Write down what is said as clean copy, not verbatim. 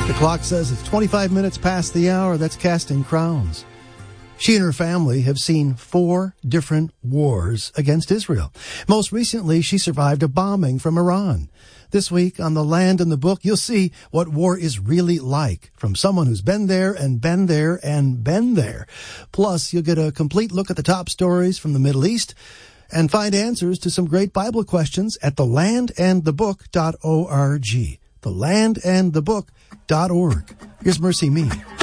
The clock says it's 25 minutes past the hour. That's Casting Crowns. She and her family have seen 4 different wars against Israel. Most recently, she survived a bombing from Iran. This week on The Land and the Book, you'll see what war is really like from someone who's been there and been there and been there. Plus, you'll get a complete look at the top stories from the Middle East and find answers to some great Bible questions at thelandandthebook.org. Thelandandthebook.org. Here's Mercy Me.